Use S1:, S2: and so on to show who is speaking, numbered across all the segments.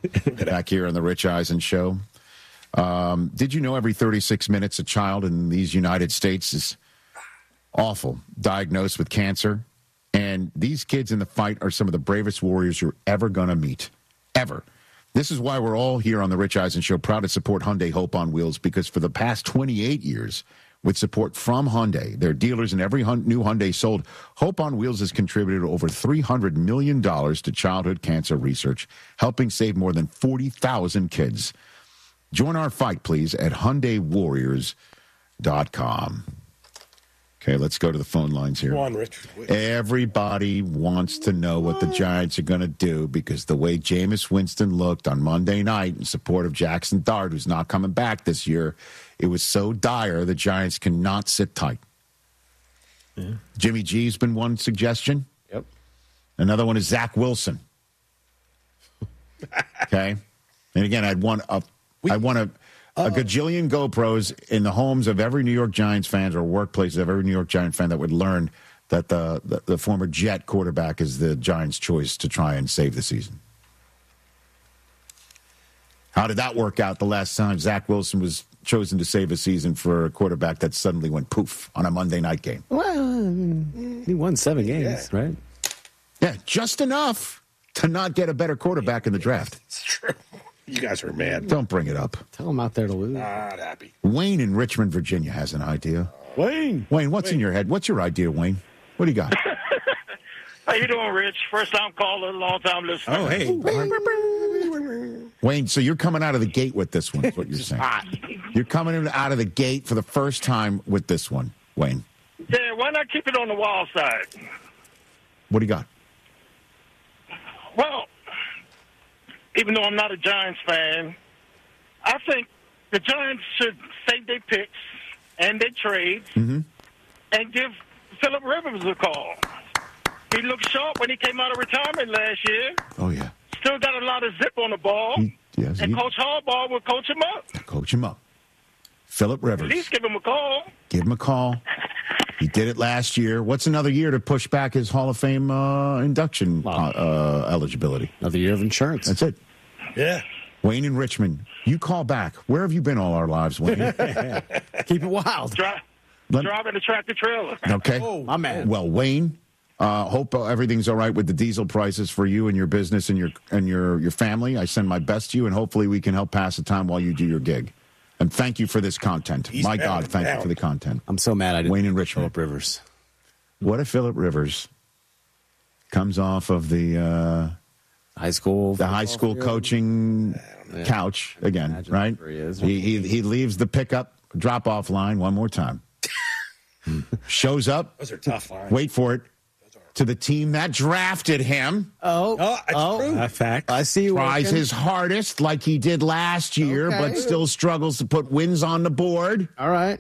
S1: back here on the Rich Eisen Show. Did you know every 36 minutes a child in these United States is awful, diagnosed with cancer? And these kids in the fight are some of the bravest warriors you're ever going to meet. Ever. This is why we're all here on the Rich Eisen Show, proud to support Hyundai Hope on Wheels, because for the past 28 years, with support from Hyundai, their dealers and every new Hyundai sold, Hope on Wheels has contributed over $300 million to childhood cancer research, helping save more than 40,000 kids. Join our fight, please, at HyundaiWarriors.com. Okay, let's go to the phone lines here.
S2: Go on, Rich.
S1: Everybody wants to know what the Giants are going to do, because the way Jameis Winston looked on Monday night in support of Jackson Dart, who's not coming back this year, it was so dire the Giants cannot sit tight. Yeah. Jimmy G's been one suggestion.
S2: Yep.
S1: Another one is Zach Wilson. Okay. And again, I want a gajillion GoPros in the homes of every New York Giants fans, or workplaces of every New York Giant fan that would learn that the former Jet quarterback is the Giants' choice to try and save the season. How did that work out the last time Zach Wilson was chosen to save a season for a quarterback that suddenly went poof on a Monday night game?
S3: Well, he won 7 games, right?
S1: Yeah, just enough to not get a better quarterback in the draft.
S2: It's true. You guys are mad.
S1: Don't bring it up.
S3: Tell him out there to lose.
S2: Not happy.
S1: Wayne in Richmond, Virginia has an idea.
S2: Wayne,
S1: what's in your head? What's your idea, Wayne? What do you got?
S4: How you doing, Rich? First time caller, long time listener.
S2: Oh, hey.
S1: Wayne, so you're coming out of the gate with this one, is what you're saying. You're coming out of the gate for the first time with this one, Wayne.
S4: Yeah, why not keep it on the wild side?
S1: What do you got?
S4: Well, even though I'm not a Giants fan, I think the Giants should save their picks and their trades and give Phillip Rivers a call. He looked sharp when he came out of retirement last year.
S1: Oh, yeah.
S4: Still got a lot of zip on the ball. Coach Harbaugh will coach him up.
S1: Coach him up. Phillip Rivers.
S4: At least give him a call.
S1: Give him a call. He did it last year. What's another year to push back his Hall of Fame induction eligibility?
S3: Another year of insurance.
S1: That's it.
S2: Yeah.
S1: Wayne in Richmond, you call back. Where have you been all our lives, Wayne?
S3: Keep it wild.
S4: Driving a tractor trailer.
S1: Okay.
S3: Oh, my man.
S1: Well, Wayne, hope everything's all right with the diesel prices for you and your business and your family. I send my best to you, and hopefully we can help pass the time while you do your gig. And thank you for this content. My God, thank you for the content.
S3: I'm so mad I didn't.
S1: Wayne in Richmond.
S3: Phillip Rivers.
S1: What if Phillip Rivers comes off of the
S3: high school
S1: coaching couch again, right? He leaves the pickup drop-off line one more time. Shows up.
S2: Those are tough lines.
S1: Wait for it. To the team that drafted him.
S2: That's true.
S3: A fact. I see you.
S1: Tries his hardest like he did last year, but still struggles to put wins on the board.
S3: All right.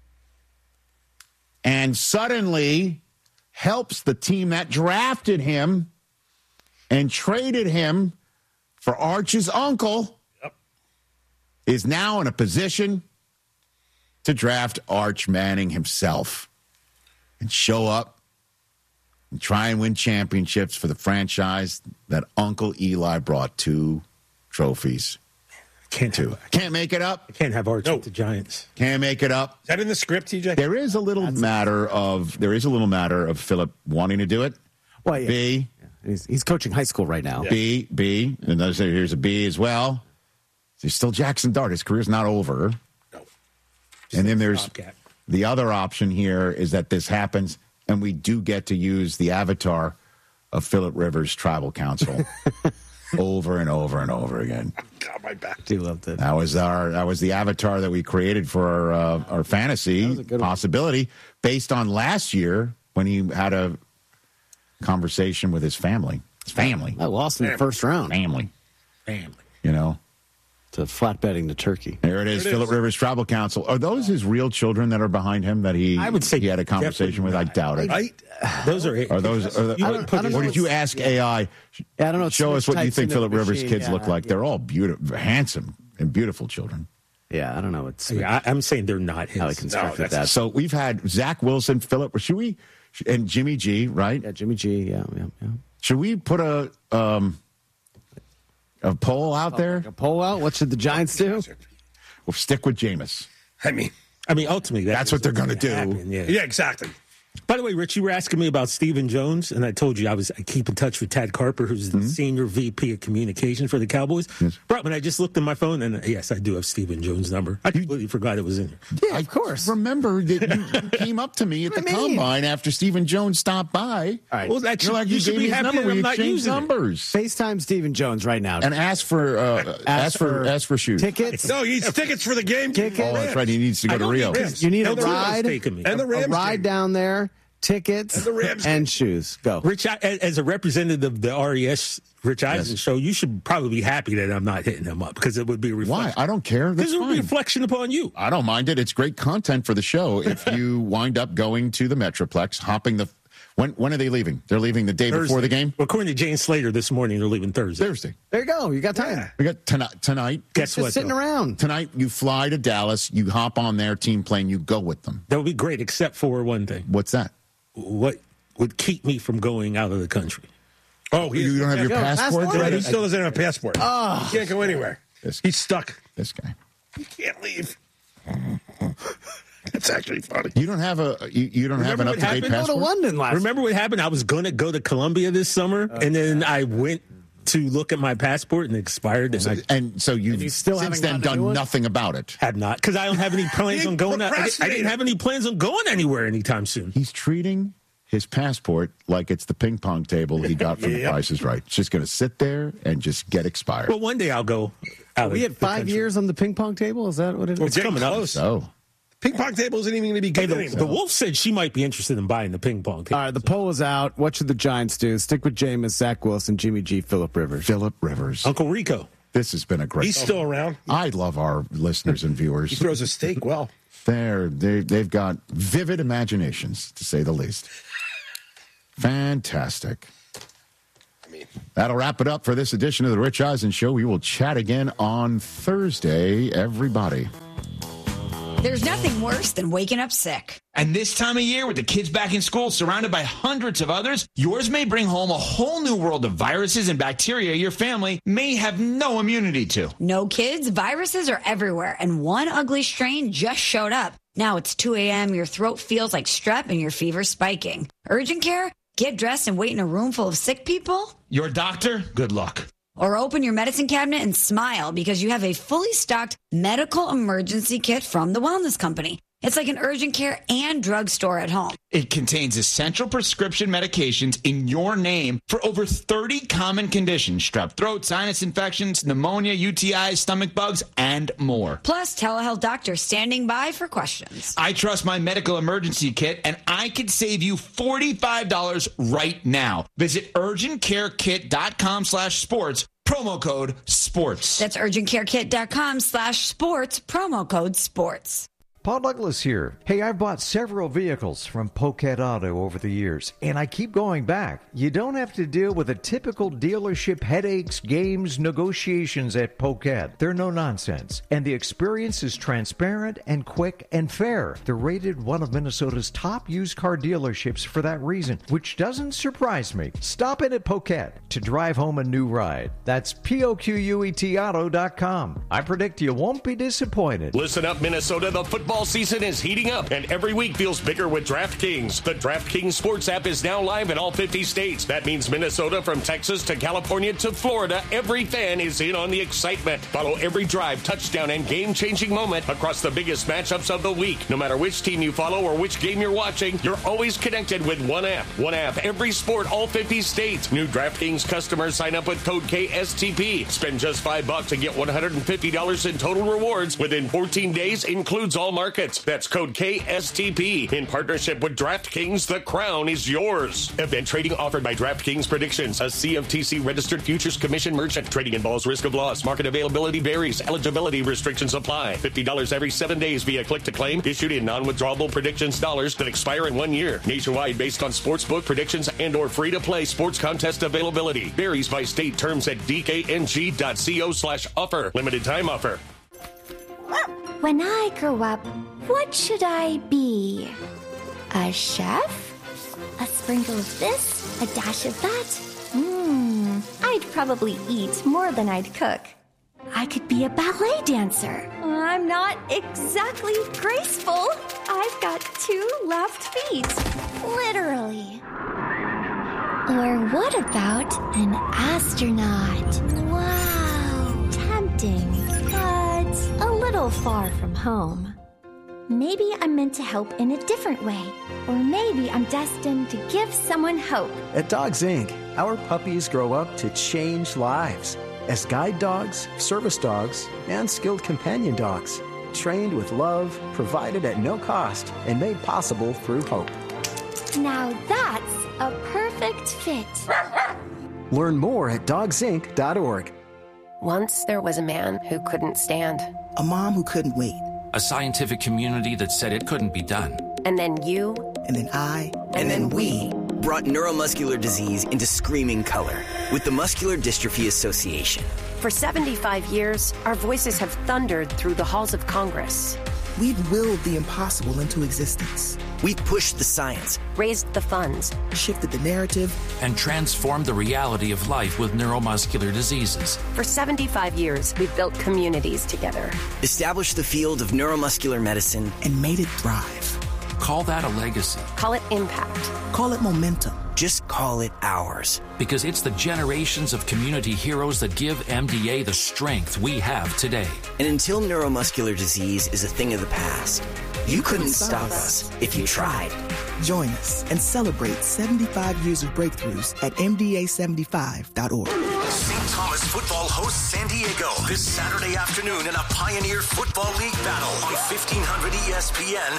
S1: And suddenly helps the team that drafted him and traded him for Arch's uncle.
S2: Yep.
S1: Is now in a position to draft Arch Manning himself and show up and try and win championships for the franchise that Uncle Eli brought 2 trophies.
S5: Can't
S1: make it up.
S5: I can't have Arch with the Giants.
S1: Can't make it up.
S2: Is that in the script, TJ?
S1: There is a little matter of Phillip wanting to do it.
S3: Well, yeah.
S1: B.
S3: He's coaching high school right now.
S1: Yeah. B. And here's a B as well. There's still Jackson Dart. His career's not over.
S2: No.
S1: And then there's the other option here is that this happens and we do get to use the avatar of Phillip Rivers' tribal council over and over and over again.
S2: Got my back.
S3: Do love that.
S1: That was the avatar that we created for our fantasy possibility based on last year when he had a conversation with his family. His family.
S3: I lost in the first round.
S1: Family. You know.
S3: To flatbetting to Turkey.
S1: There it is, Phillip Rivers Tribal Council. Are those his real children that are behind him that I would say he had a conversation with? I doubt it.
S5: Those are
S1: those. Or did you ask AI?
S3: I don't know.
S1: Show us what you think Phillip Rivers' kids look like. They're all beautiful, handsome, and beautiful children.
S3: Yeah, I don't know.
S5: I'm saying they're not his.
S3: How he constructed that.
S1: So we've had Zach Wilson, Phillip. Should we? And Jimmy G, right?
S3: Yeah, Jimmy G. Yeah.
S1: Should we put a a poll out there?
S3: A poll out. What should the Giants do?
S1: We'll stick with Jameis.
S2: I mean,
S5: ultimately,
S1: That's what they're going to do.
S5: happen, yeah.
S2: yeah, exactly.
S5: By the way, Rich, you were asking me about Stephen Jones, and I told you I keep in touch with Tad Carper, who's the senior VP of communications for the Cowboys.
S1: Yes.
S5: Bro, when I just looked at my phone, and yes, I do have Stephen Jones' number. I completely forgot it was in here.
S3: Yeah, of course.
S1: Remember that you came up to me at the combine after Stephen Jones stopped by.
S3: All right.
S5: Well, that
S1: You're like,
S5: you
S1: you
S5: should
S1: gave
S5: be
S1: me his
S5: happy
S1: number.
S5: that
S1: We
S5: I'm not
S1: exchanged
S5: using it.
S1: numbers.
S3: FaceTime Stephen Jones right now.
S1: And ask for shoes.
S3: Tickets.
S2: No, he needs tickets for the game.
S3: Tickets.
S1: Oh, that's right. He needs to go
S5: I
S1: to
S5: don't
S1: Rio.
S5: need this.
S3: You need a
S5: And the Rams
S3: ride.
S5: taking me.
S2: And the Rams
S3: a ride
S2: game.
S3: down there, tickets,
S2: And the Rams
S3: and shoes. Go.
S5: Rich, as a representative of the RES Rich Eisen show, you should probably be happy that I'm not hitting him up because it would be a reflection.
S1: Why? I don't care. That's
S5: Because it would be a
S1: fine.
S5: reflection upon you.
S1: I don't mind it. It's great content for the show. If you wind up going to the Metroplex, hopping the... When are they leaving? They're leaving the day before
S5: Thursday.
S1: the game?
S5: Well, according to Jane Slater this morning, they're leaving Thursday.
S1: Thursday.
S3: There you go. You got time.
S1: We got tonight.
S5: Guess
S3: Just
S5: what?
S3: sitting
S5: though?
S3: around.
S1: Tonight, you fly to Dallas. You hop on their team plane. You go with them.
S5: That would be great, except for one thing.
S1: What's that?
S5: What would keep me from going out of the country?
S2: Oh,
S1: You don't have your passport?
S3: passport?
S2: Right, he still doesn't have a passport.
S3: Oh.
S2: He can't go anywhere. He's stuck.
S1: This guy.
S2: He can't leave. That's actually funny.
S1: You don't have you don't have an
S5: Remember what
S1: up to date
S5: happened?
S3: Go to
S1: passport.
S3: London last.
S5: Remember what happened? I was going to go to Colombia this summer, and then I went to look at my passport and it expired, and I
S1: And so you've
S3: you still
S1: since
S3: haven't
S1: then
S3: gotten a new
S1: done
S3: one?
S1: nothing about it.
S5: have not, because I don't have any plans on going out. I didn't have any plans on going anywhere anytime soon.
S1: He's treating his passport like it's the ping pong table he got from The
S2: Yep.
S1: Price is Right. It's just going to sit there and just get expired.
S5: Well, one day I'll go out.
S3: We
S5: of
S3: had
S5: the
S3: 5
S5: country.
S3: years on the ping pong table. Is that what it is?
S5: It's coming up.
S2: close.
S1: So
S2: Ping pong table isn't even going to be
S5: Hey,
S2: good anymore.
S5: the Wolf said she might be interested in buying the ping pong table.
S3: All right, the poll is out. What should the Giants do? Stick with Jameis, Zach Wilson, Jimmy G, Phillip Rivers.
S1: Phillip Rivers.
S5: Uncle Rico.
S1: This has been a great.
S2: He's still around.
S1: I love our listeners and
S2: He
S1: viewers.
S2: throws a steak well.
S1: They've got vivid imaginations, to say the least. Fantastic. That'll wrap it up for this edition of the Rich Eisen Show. We will chat again on Thursday, everybody.
S6: There's nothing worse than waking up sick.
S7: And this time of year, with the kids back in school, surrounded by hundreds of others, yours may bring home a whole new world of viruses and bacteria your family may have no immunity to.
S6: No kids, viruses are everywhere, and one ugly strain just showed up. Now it's 2 a.m., your throat feels like strep, and your fever's spiking. Urgent care? Get dressed and wait in a room full of sick people?
S7: Your doctor? Good luck.
S6: Or open your medicine cabinet and smile because you have a fully stocked medical emergency kit from the Wellness Company. It's like an urgent care and drugstore at home.
S7: It contains essential prescription medications in your name for over 30 common conditions: strep throat, sinus infections, pneumonia, UTIs, stomach bugs, and more.
S6: Plus, telehealth doctors standing by for questions.
S7: I trust my medical emergency kit, and I could save you $45 right now. Visit urgentcarekit.com/sports, promo code SPORTS.
S6: That's urgentcarekit.com/sports, promo code SPORTS.
S8: Paul Douglas here. Hey, I've bought several vehicles from Poquet Auto over the years, and I keep going back. You don't have to deal with the typical dealership headaches, games, negotiations at Poquet. They're no nonsense, and the experience is transparent and quick and fair. They're rated one of Minnesota's top used car dealerships for that reason, which doesn't surprise me. Stop in at Poquet to drive home a new ride. That's POQUET auto.com. I predict you won't be disappointed.
S9: Listen up, Minnesota. The football season is heating up, and every week feels bigger with DraftKings. The DraftKings Sports app is now live in all 50 states. That means Minnesota, from Texas to California to Florida, every fan is in on the excitement. Follow every drive, touchdown, and game-changing moment across the biggest matchups of the week. No matter which team you follow or which game you're watching, you're always connected with one app. One app, every sport, all 50 states. New DraftKings customers sign up with code KSTP. Spend just $5 and get $150 in total rewards within 14 days, includes all markets. That's code KSTP. In partnership with DraftKings, the crown is yours. Event trading offered by DraftKings Predictions, a CFTC registered futures commission merchant. Trading involves risk of loss. Market availability varies. Eligibility restrictions apply. $50 every 7 days via click to claim. Issued in non-withdrawable predictions dollars that expire in 1 year. Nationwide based on sportsbook predictions and or free-to-play sports contest availability. Varies by state. Terms at dkng.co/offer. Limited time offer.
S10: When I grow up, what should I be? A chef? A sprinkle of this, a dash of that? I'd probably eat more than I'd cook. I could be a ballet dancer. I'm not exactly graceful. I've got 2 left feet. Literally. Or what about an astronaut? Wow. Tempting, but a little far from home. Maybe I'm meant to help in a different way. Or maybe I'm destined to give someone hope.
S11: At Dogs Inc., our puppies grow up to change lives as guide dogs, service dogs, and skilled companion dogs, trained with love, provided at no cost, and made possible through hope.
S10: Now that's a perfect fit.
S11: Learn more at dogsinc.org.
S12: Once there was a man who couldn't stand.
S13: A mom who couldn't wait.
S14: A scientific community that said it couldn't be done.
S12: And then you.
S13: And then I.
S15: And then we brought neuromuscular disease into screaming color with the Muscular Dystrophy Association.
S12: For 75 years, our voices have thundered through the halls of Congress.
S13: We've willed the impossible into existence.
S15: We've pushed the science,
S12: raised the funds,
S13: shifted the narrative,
S14: and transformed the reality of life with neuromuscular diseases.
S12: For 75 years, we've built communities together,
S15: established the field of neuromuscular medicine,
S13: and made it thrive.
S14: Call that a legacy.
S12: Call it impact.
S13: Call it momentum.
S15: Just call it ours.
S14: Because it's the generations of community heroes that give MDA the strength we have today.
S15: And until neuromuscular disease is a thing of the past, you couldn't stop us if you tried.
S13: Join us and celebrate 75 years of breakthroughs at MDA75.org.
S16: St. Thomas football hosts San Diego this Saturday afternoon in a Pioneer Football League battle on 1500 ESPN